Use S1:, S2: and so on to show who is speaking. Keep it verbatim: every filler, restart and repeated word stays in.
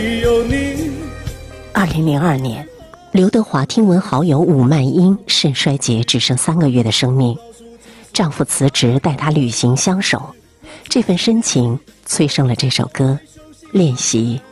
S1: 二零零二年，刘德华听闻好友伍曼英肾衰竭，只剩三个月的生命，丈夫辞职带她旅行相守，这份深情催生了这首歌《练习》。